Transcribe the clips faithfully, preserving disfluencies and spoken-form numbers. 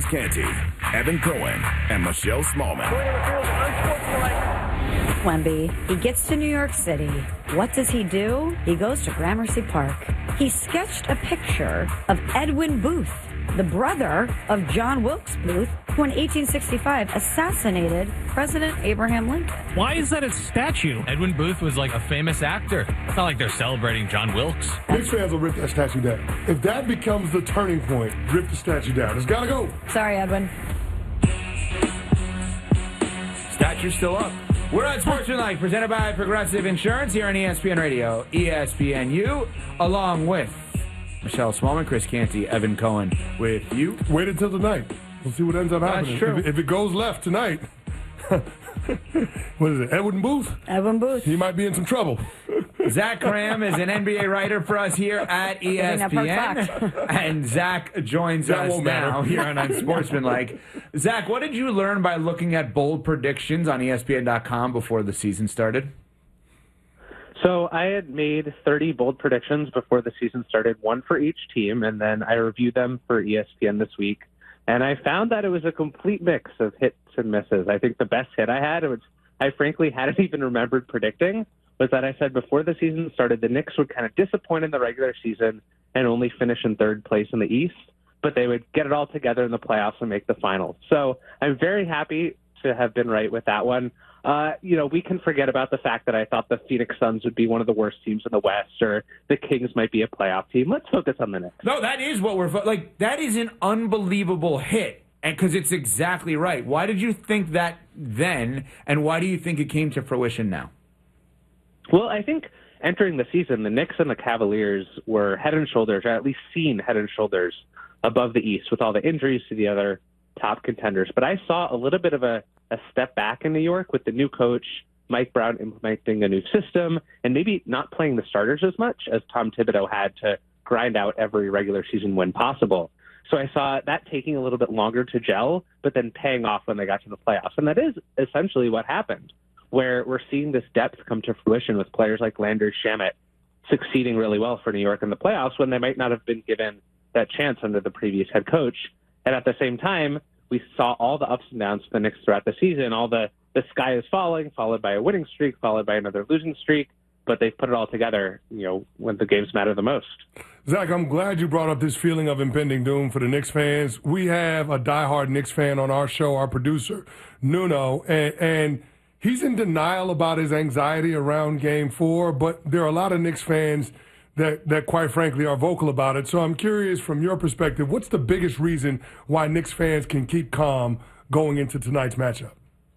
Chris Canty, Evan Cohen, and Michelle Smallman. Wemby, he gets to New York City. What does he do? He goes to Gramercy Park. He sketched a picture of Edwin Booth, the brother of John Wilkes Booth, who in eighteen sixty-five assassinated President Abraham Lincoln. Why is that a statue? Edwin Booth was like a famous actor. It's not like they're celebrating John Wilkes. Knicks fans will rip that statue down. If that becomes the turning point, rip the statue down. It's got to go. Sorry, Edwin. Statue's still up. We're on Sportsmanlike, presented by Progressive Insurance here on E S P N Radio, E S P N U, along with Michelle Smallman, Chris Canty, Evan Cohen with you. Wait until tonight. We'll see what ends up happening. That's true. If, if it goes left tonight, what is it, Edwin Booth? Edwin Booth. He might be in some trouble. Zach Graham is an N B A writer for us here at E S P N. And Zach joins That us won't now matter. here on Unsportsmanlike. Zach, what did you learn by looking at bold predictions on E S P N dot com before the season started? So I had made thirty bold predictions before the season started, one for each team, and then I reviewed them for E S P N this week. And I found that it was a complete mix of hits and misses. I think the best hit I had, which I frankly hadn't even remembered predicting, was that I said before the season started, the Knicks would kind of disappoint in the regular season and only finish in third place in the East, but they would get it all together in the playoffs and make the finals. So I'm very happy to have been right with that one. Uh, you know, we can forget about the fact that I thought the Phoenix Suns would be one of the worst teams in the West, or the Kings might be a playoff team. Let's focus on the Knicks. No, that is what we're like. That is an unbelievable hit, and because it's exactly right. Why did you think that then, and why do you think it came to fruition now? Well, I think entering the season, the Knicks and the Cavaliers were head and shoulders, or at least seen head and shoulders above the East, with all the injuries to the other top contenders. But I saw a little bit of a, a step back in New York with the new coach, Mike Brown, implementing a new system and maybe not playing the starters as much as Tom Thibodeau had to grind out every regular season win possible. So I saw that taking a little bit longer to gel, but then paying off when they got to the playoffs. And that is essentially what happened, where we're seeing this depth come to fruition with players like Landry Shamet succeeding really well for New York in the playoffs when they might not have been given that chance under the previous head coach. And at the same time, we saw all the ups and downs for the Knicks throughout the season, all the, the sky is falling, followed by a winning streak, followed by another losing streak. But they've put it all together, you know, when the games matter the most. Zach, I'm glad you brought up this feeling of impending doom for the Knicks fans. We have a diehard Knicks fan on our show, our producer, Nuno, and, and he's in denial about his anxiety around Game four, but there are a lot of Knicks fans that, that quite frankly are vocal about it. So I'm curious, from your perspective, what's the biggest reason why Knicks fans can keep calm going into tonight's matchup?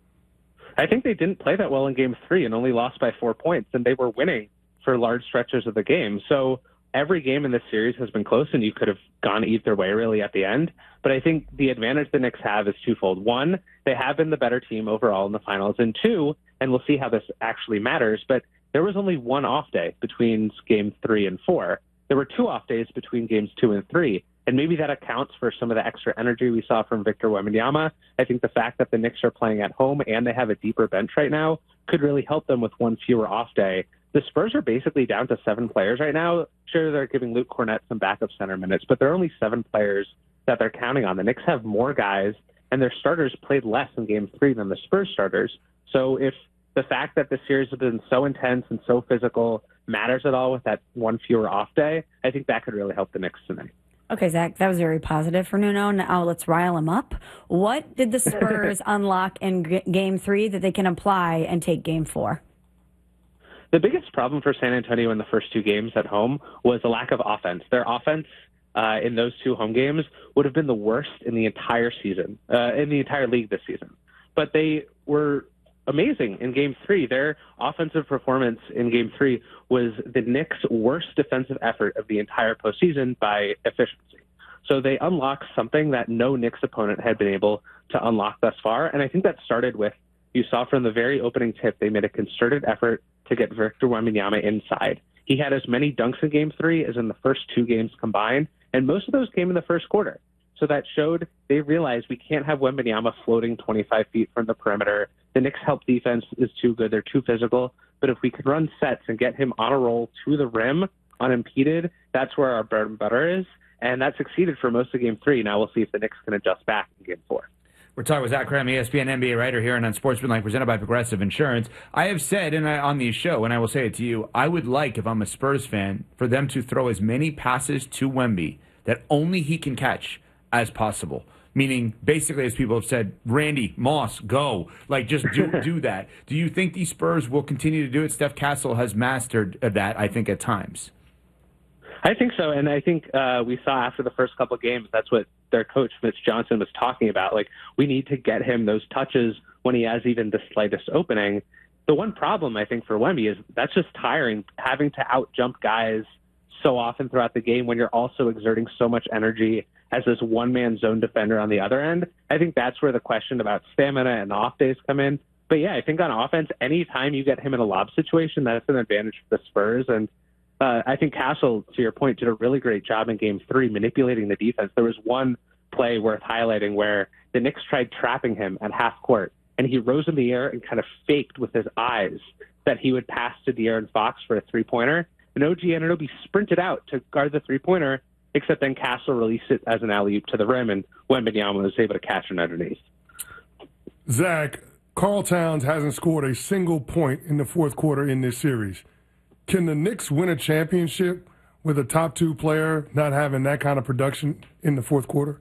I think they didn't play that well in Game three and only lost by four points, and they were winning for large stretches of the game. So every game in this series has been close, and you could have gone either way, really, at the end. But I think the advantage the Knicks have is twofold. One, they have been the better team overall in the finals. And two, and we'll see how this actually matters, but there was only one off day between Game three and four. There were two off days between Games two and three. And maybe that accounts for some of the extra energy we saw from Victor Wembanyama. I think the fact that the Knicks are playing at home and they have a deeper bench right now could really help them with one fewer off day. The Spurs are basically down to seven players right now. Sure, they're giving Luke Cornett some backup center minutes, but there are only seven players that they're counting on. The Knicks have more guys, and their starters played less in Game three than the Spurs starters. So if the fact that the series has been so intense and so physical matters at all with that one fewer off day, I think that could really help the Knicks tonight. Okay, Zach, that was very positive for Nuno. Now let's rile him up. What did the Spurs unlock in g- Game three that they can apply and take Game four? The biggest problem for San Antonio in the first two games at home was the lack of offense. Their offense uh, in those two home games would have been the worst in the entire season, uh, in the entire league this season. But they were amazing in Game three. Their offensive performance in Game three was the Knicks' worst defensive effort of the entire postseason by efficiency. So they unlocked something that no Knicks opponent had been able to unlock thus far. And I think that started with, you saw from the very opening tip, they made a concerted effort to get Victor Wembanyama inside. He had as many dunks in Game three as in the first two games combined, and most of those came in the first quarter. So that showed they realized we can't have Wembanyama floating twenty-five feet from the perimeter. The Knicks' help defense is too good. They're too physical. But if we could run sets and get him on a roll to the rim unimpeded, that's where our bread and butter is. and that succeeded for most of game three. Now we'll see if the Knicks can adjust back in game four. We're talking with Zach Kram, E S P N N B A writer here and on Sportsmanlike, presented by Progressive Insurance. I have said and I, on the show, and I will say it to you, I would like, if I'm a Spurs fan, for them to throw as many passes to Wemby that only he can catch as possible. Meaning, basically, as people have said, Randy, Moss, go. Like, just do do that. Do you think these Spurs will continue to do it? Steph Castle has mastered that, I think, at times. I think so, and I think uh, we saw after the first couple of games, that's what their coach, Mitch Johnson, was talking about. Like, we need to get him those touches when he has even the slightest opening. The one problem, I think, for Wemby is that's just tiring, having to out-jump guys so often throughout the game when you're also exerting so much energy as this one-man zone defender on the other end. I think that's where the question about stamina and off days come in. But, yeah, I think on offense, anytime you get him in a lob situation, that's an advantage for the Spurs. And Uh, I think Castle, to your point, did a really great job in game three manipulating the defense. There was one play worth highlighting where the Knicks tried trapping him at half court, and he rose in the air and kind of faked with his eyes that he would pass to De'Aaron Fox for a three-pointer. And O G Anunoby sprinted out to guard the three-pointer, except then Castle released it as an alley-oop to the rim, and Wembanyama was able to catch it underneath. Zach, Karl Towns hasn't scored a single point in the fourth quarter in this series. Can the Knicks win a championship with a top two player not having that kind of production in the fourth quarter?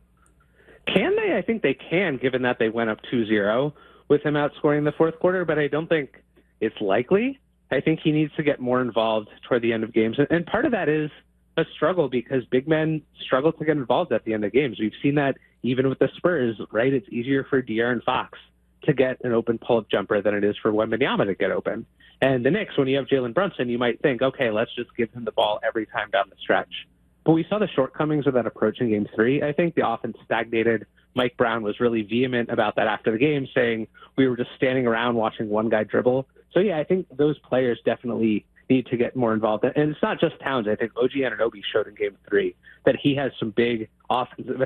Can they? I think they can, given that they went up two zero with him outscoring in the fourth quarter, but I don't think it's likely. I think he needs to get more involved toward the end of games. And part of that is a struggle because big men struggle to get involved at the end of games. We've seen that even with the Spurs, right? It's easier for De'Aaron Fox to get an open pull-up jumper than it is for Wembanyama to get open. And the Knicks, when you have Jalen Brunson, you might think, okay, let's just give him the ball every time down the stretch. But we saw the shortcomings of that approach in game three. I think the offense stagnated. Mike Brown was really vehement about that after the game, saying we were just standing around watching one guy dribble. So, yeah, I think those players definitely need to get more involved. And it's not just Towns. I think O G Anunoby showed in game three that he has some big offensive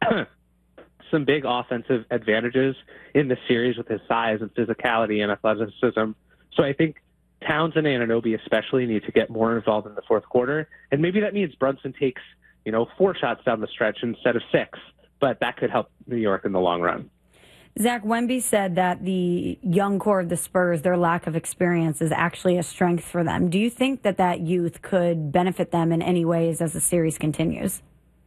some big offensive advantages in the series with his size and physicality and athleticism. So I think Towns and Anunoby especially need to get more involved in the fourth quarter. And maybe that means Brunson takes, you know, four shots down the stretch instead of six. But that could help New York in the long run. Zach, Wemby said that the young core of the Spurs, their lack of experience is actually a strength for them. Do you think that that youth could benefit them in any ways as the series continues?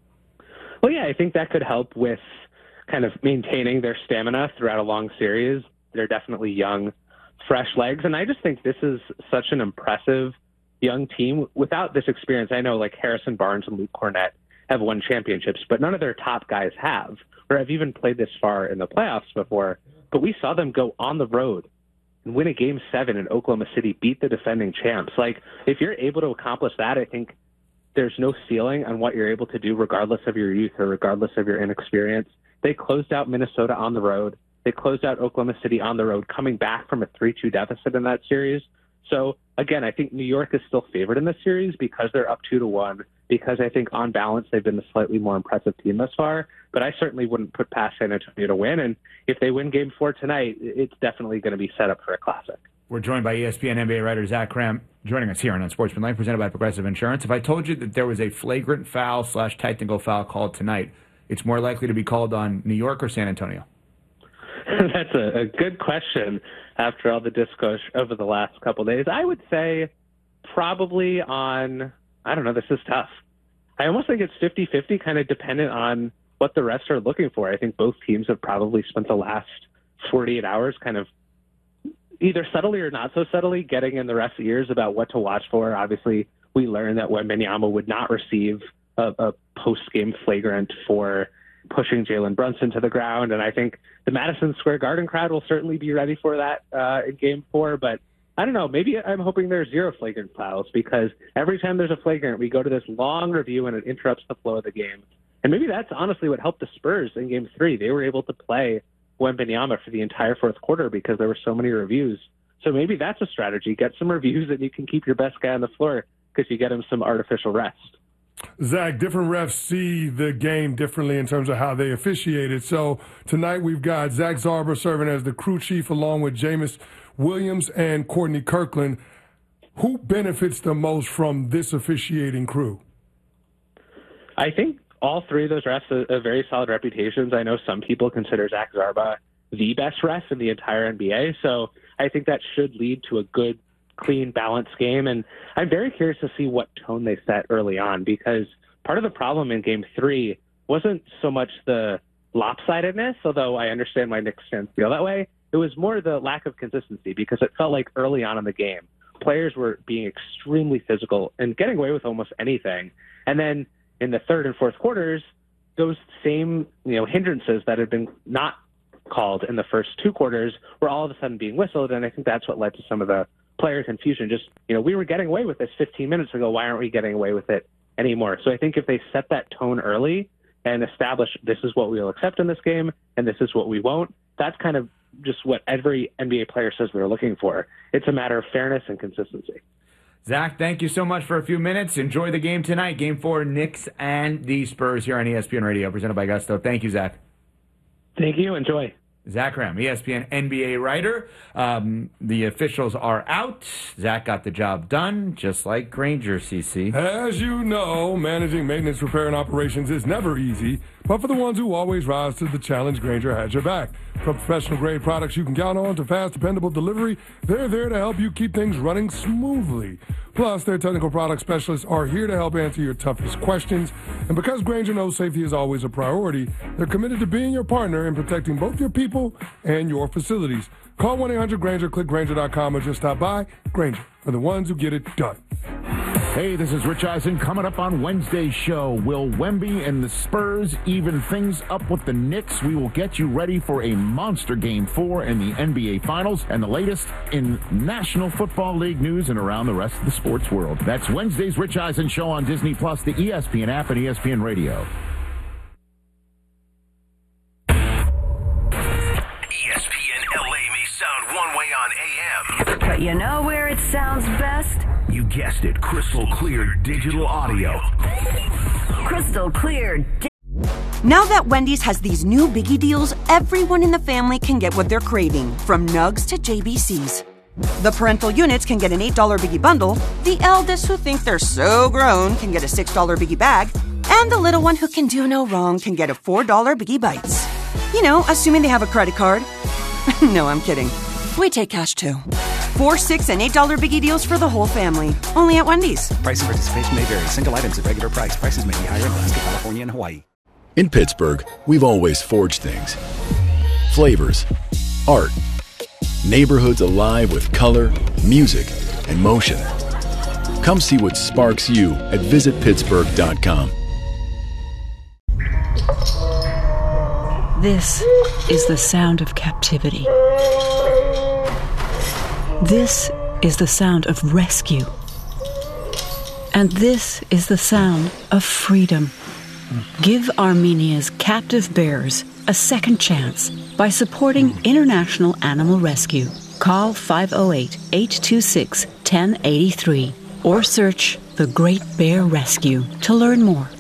Well, yeah, I think that could help with kind of maintaining their stamina throughout a long series. They're definitely young, fresh legs. And I just think this is such an impressive young team. Without this experience, I know like Harrison Barnes and Luke Cornett have won championships, but none of their top guys have, or have even played this far in the playoffs before. But we saw them go on the road and win a game seven in Oklahoma City, beat the defending champs. Like, if you're able to accomplish that, I think there's no ceiling on what you're able to do regardless of your youth or regardless of your inexperience. They closed out Minnesota on the road. They closed out Oklahoma City on the road, coming back from a three two deficit in that series. So, again, I think New York is still favored in this series because they're up two to one, because I think on balance they've been the slightly more impressive team thus far. But I certainly wouldn't put past San Antonio to win. And if they win game four tonight, it's definitely going to be set up for a classic. We're joined by E S P N N B A writer Zach Kram, joining us here on Unsportsmanlike, presented by Progressive Insurance. If I told you that there was a flagrant foul slash technical foul called tonight, it's more likely to be called on New York or San Antonio? That's a, a good question after all the discourse over the last couple of days. I would say probably on, I don't know, this is tough. I almost think it's fifty-fifty, kind of dependent on what the refs are looking for. I think both teams have probably spent the last forty-eight hours kind of either subtly or not so subtly getting in the refs' ears about what to watch for. Obviously, we learned that Wembanyama would not receive a, a post-game flagrant for pushing Jalen Brunson to the ground, and I think the Madison Square Garden crowd will certainly be ready for that uh, in Game four, but I don't know, maybe I'm hoping there's zero flagrant fouls, because every time there's a flagrant, we go to this long review and it interrupts the flow of the game. And maybe that's honestly what helped the Spurs in Game three. They were able to play Wembanyama for the entire fourth quarter because there were so many reviews. So maybe that's a strategy. Get some reviews and you can keep your best guy on the floor because you get him some artificial rest. Zach, different refs see the game differently in terms of how they officiate it. So tonight we've got Zach Zarber serving as the crew chief along with Jameis Williams and Courtney Kirkland. Who benefits the most from this officiating crew? I think all three of those refs have, have very solid reputations. I know some people consider Zach Zarba the best ref in the entire N B A, so I think that should lead to a good, clean, balanced game. And I'm very curious to see what tone they set early on, because part of the problem in Game three wasn't so much the lopsidedness, although I understand why Knicks fans feel that way. It was more the lack of consistency, because it felt like early on in the game, players were being extremely physical and getting away with almost anything. And then in the third and fourth quarters, those same, you know, hindrances that had been not called in the first two quarters were all of a sudden being whistled. And I think that's what led to some of the player confusion. Just, you know, we were getting away with this fifteen minutes ago. Why aren't we getting away with it anymore? So I think if they set that tone early and establish this is what we will accept in this game and this is what we won't, that's kind of just what every N B A player says they're looking for. It's a matter of fairness and consistency. Zach, thank you so much for a few minutes. Enjoy the game tonight. Game four, Knicks and the Spurs here on E S P N Radio, presented by Gusto. Thank you, Zach. Thank you. Enjoy. Zach Kram, E S P N N B A writer. Um, the officials are out. Zach got the job done, just like Granger, C C. As you know, managing maintenance, repair, and operations is never easy, but for the ones who always rise to the challenge, Granger has your back. From professional-grade products you can count on to fast, dependable delivery, they're there to help you keep things running smoothly. Plus, their technical product specialists are here to help answer your toughest questions. And because Granger knows safety is always a priority, they're committed to being your partner in protecting both your people and your facilities. Call one eight hundred Granger, click Granger dot com, or just stop by. Granger, for the ones who get it done. Hey, this is Rich Eisen. Coming up on Wednesday's show, will Wemby and the Spurs even things up with the Knicks? We will get you ready for a monster Game four in the N B A Finals and the latest in National Football League news and around the rest of the sports world. That's Wednesday's Rich Eisen Show on Disney Plus, the E S P N app, and E S P N Radio. E S P N L A may sound one way on A M, But you know where it sounds best? you guessed it, crystal clear digital audio. Crystal clear. Di- Now that Wendy's has these new biggie deals, everyone in the family can get what they're craving, from Nugs to J B Cs. The parental units can get an eight dollar biggie bundle, the eldest who think they're so grown can get a six dollar biggie bag, and the little one who can do no wrong can get a four dollar biggie bites. You know, assuming they have a credit card. No, I'm kidding. We take cash too. Four, six, and eight dollar biggie deals for the whole family. Only at Wendy's. Price and participation may vary. Single items at regular price. Prices may be higher in Alaska, California, and Hawaii. In Pittsburgh, we've always forged things. Flavors, art, neighborhoods alive with color, music, and motion. Come see what sparks you at visit pittsburgh dot com. This is the sound of captivity. This is the sound of rescue. And this is the sound of freedom. Give Armenia's captive bears a second chance by supporting International Animal Rescue. Call five oh eight, eight two six, one oh eight three or search The Great Bear Rescue to learn more.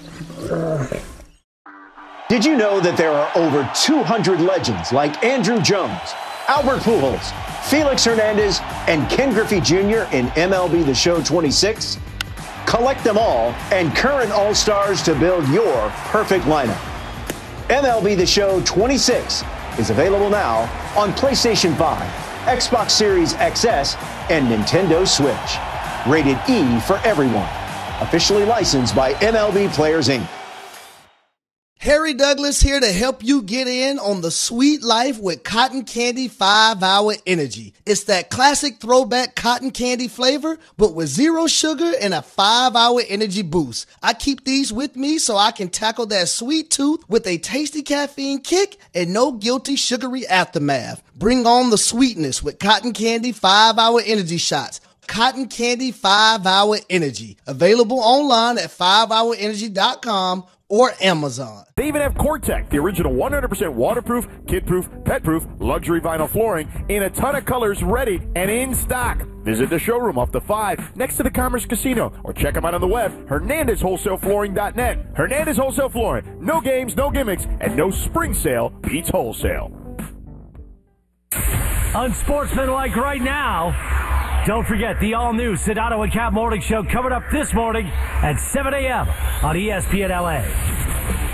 Did you know that there are over two hundred legends like Andrew Jones, Albert Pujols, Felix Hernandez, and Ken Griffey Junior in M L B The Show twenty-six? Collect them all and current All-Stars to build your perfect lineup. M L B The Show twenty-six is available now on PlayStation five, Xbox Series X S, and Nintendo Switch. Rated E for everyone. Officially licensed by M L B Players, Incorporated. Harry Douglas here to help you get in on the sweet life with Cotton Candy five hour Energy. It's that classic throwback cotton candy flavor, but with zero sugar and a five hour energy boost. I keep these with me so I can tackle that sweet tooth with a tasty caffeine kick and no guilty sugary aftermath. Bring on the sweetness with Cotton Candy five hour Energy shots. Cotton Candy five hour Energy. Available online at five hour energy dot com or Amazon. They even have Cortec, the original one hundred percent waterproof, kid-proof, pet-proof, luxury vinyl flooring in a ton of colors, ready and in stock. Visit the showroom off the five next to the Commerce Casino or check them out on the web, Hernandez Wholesale Flooring dot net. Hernandez Wholesale Flooring. No games, no gimmicks, and no spring sale beats wholesale. Unsportsmanlike right now. Don't forget the all-new Sedano and Cap Morning Show coming up this morning at seven a.m. on E S P N L A.